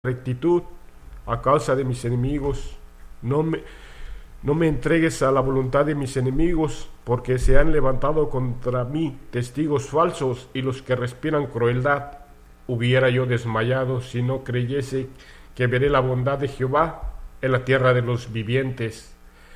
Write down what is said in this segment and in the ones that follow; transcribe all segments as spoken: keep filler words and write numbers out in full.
rectitud a causa de mis enemigos. No me, no me entregues a la voluntad de mis enemigos, porque se han levantado contra mí testigos falsos y los que respiran crueldad. Hubiera yo desmayado si no creyese que veré la bondad de Jehová en la tierra de los vivientes.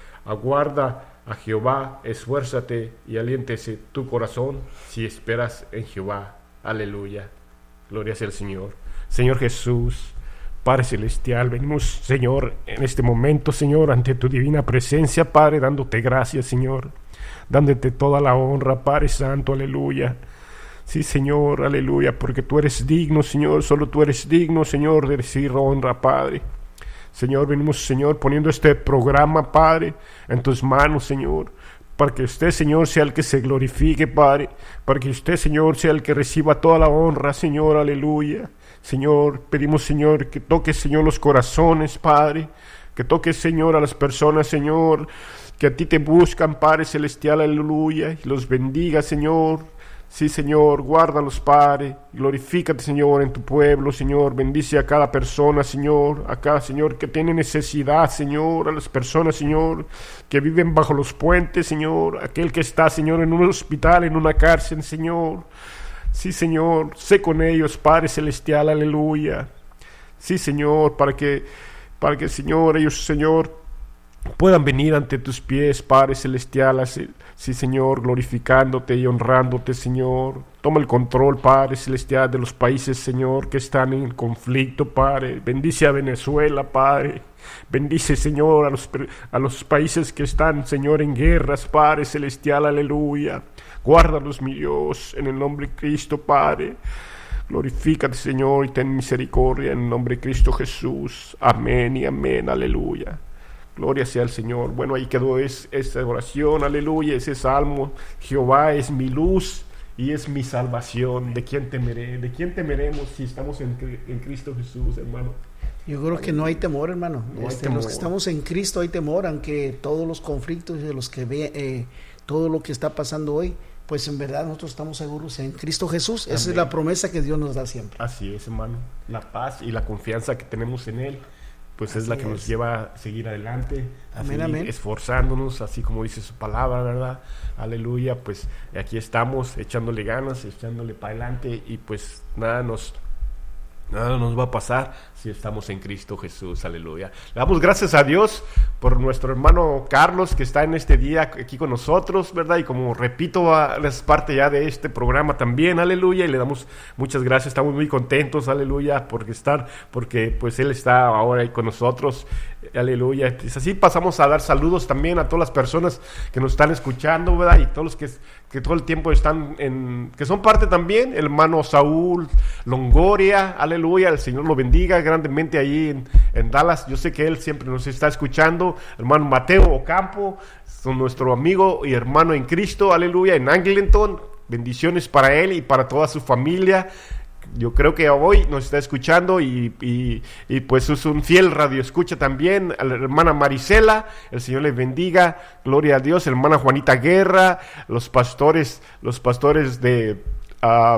Aguarda a Jehová, esfuérzate y aliéntese tu corazón si esperas en Jehová. Aleluya. Gloria sea al Señor. Señor Jesús, Padre Celestial, venimos, Señor, en este momento, Señor, ante tu divina presencia, Padre, dándote gracias, Señor, dándote toda la honra, Padre Santo, aleluya. Sí, Señor, aleluya, porque tú eres digno, Señor, solo tú eres digno, Señor, de decir honra, Padre. Señor, venimos, Señor, poniendo este programa, Padre, en tus manos, Señor, para que usted, Señor, sea el que se glorifique, Padre, para que usted, Señor, sea el que reciba toda la honra, Señor, aleluya. Señor, pedimos, Señor, que toques, Señor, los corazones, Padre, que toques, Señor, a las personas, Señor, que a ti te buscan, Padre Celestial, aleluya, y los bendiga, Señor. Sí, Señor, guárdalos, Padre, glorifícate, Señor, en tu pueblo, Señor, bendice a cada persona, Señor, a cada, Señor, que tiene necesidad, Señor, a las personas, Señor, que viven bajo los puentes, Señor, aquel que está, Señor, en un hospital, en una cárcel, Señor. Sí, Señor, sé con ellos, Padre Celestial, aleluya. Sí, Señor, para que, para que, Señor, ellos, Señor, puedan venir ante tus pies, Padre Celestial, así, sí, Señor, glorificándote y honrándote, Señor. Toma el control, Padre Celestial, de los países, Señor, que están en conflicto, Padre. Bendice a Venezuela, Padre. Bendice, Señor, a los, a los países que están, Señor, en guerras, Padre Celestial, aleluya. Guárdalos, mi Dios, en el nombre de Cristo, Padre. Glorifícate, Señor, y ten misericordia en el nombre de Cristo Jesús. Amén y amén, aleluya. Gloria sea al Señor. Bueno, ahí quedó es, esa oración, aleluya, ese salmo. Jehová es mi luz y es mi salvación. ¿De quién temeré? ¿De quién temeremos si estamos en, en Cristo Jesús, hermano? Yo creo que no hay temor, hermano. No hay este, temor. Los que estamos en Cristo hay temor, aunque todos los conflictos de los que ve, eh, todo lo que está pasando hoy, pues en verdad nosotros estamos seguros en Cristo Jesús. Amén. Esa es la promesa que Dios nos da siempre. Así es, hermano. La paz y la confianza que tenemos en Él, pues así es la que es. Nos lleva a seguir adelante, a amén, seguir amén. esforzándonos, así como dice su palabra, ¿verdad? Aleluya, pues aquí estamos echándole ganas, echándole para adelante y pues nada nos... Nada nos va a pasar si estamos en Cristo Jesús, aleluya. Le damos gracias a Dios por nuestro hermano Carlos que está en este día aquí con nosotros, ¿verdad? Y como repito, es parte ya de este programa también, aleluya. Y le damos muchas gracias, estamos muy contentos, aleluya, por estar, porque pues él está ahora ahí con nosotros, aleluya. Pues así pasamos a dar saludos también a todas las personas que nos están escuchando, ¿verdad? Y todos los que, que todo el tiempo están en, que son parte también, el hermano Saúl Longoria, aleluya. Aleluya, el Señor lo bendiga grandemente ahí en, en Dallas. Yo sé que Él siempre nos está escuchando. Hermano Mateo Ocampo, son nuestro amigo y hermano en Cristo, aleluya, en Angleton. Bendiciones para él y para toda su familia. Yo creo que hoy nos está escuchando y, y, y pues es un fiel radioescucha también. A la hermana Marisela, el Señor les bendiga, gloria a Dios. Hermana Juanita Guerra, los pastores, los pastores de... Uh,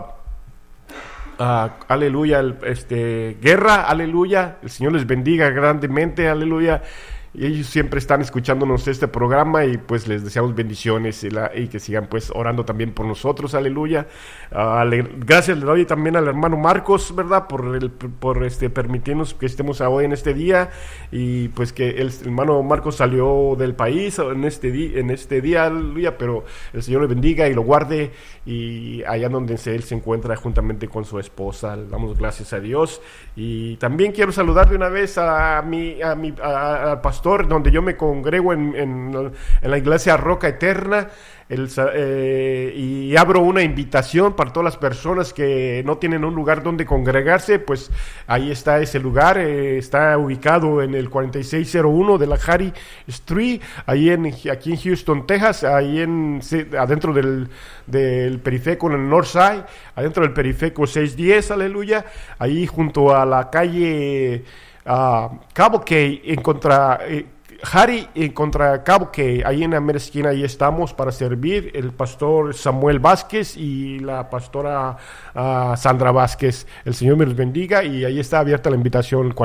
Uh, aleluya, este, Guerra, aleluya, el Señor les bendiga grandemente, aleluya, y ellos siempre están escuchándonos este programa y pues les deseamos bendiciones y, la, y que sigan pues orando también por nosotros, aleluya. Uh, le, gracias le doy también al hermano Marcos, ¿verdad? Por el, por este permitirnos que estemos hoy en este día y pues que el hermano Marcos salió del país en este, di, en este día, aleluya, pero el Señor le bendiga y lo guarde y allá donde él se encuentra juntamente con su esposa, le damos gracias a Dios. Y también quiero saludar de una vez a mi, a mi a, a pastor donde yo me congrego en, en, en la iglesia Roca Eterna, el, eh, y abro una invitación para todas las personas que no tienen un lugar donde congregarse, pues ahí está ese lugar, eh, está ubicado en el cuarenta y seis cero uno de la Harry Street, ahí en, aquí en Houston, Texas, ahí en, adentro del, del periférico en el Northside, adentro del periférico seiscientos diez, aleluya, ahí junto a la calle uh, Cabo Cay, en contra... Eh, Harry en contra Cabo, que ahí en la mera esquina, ahí estamos para servir, el pastor Samuel Vázquez y la pastora uh, Sandra Vázquez. El Señor me los bendiga y ahí está abierta la invitación.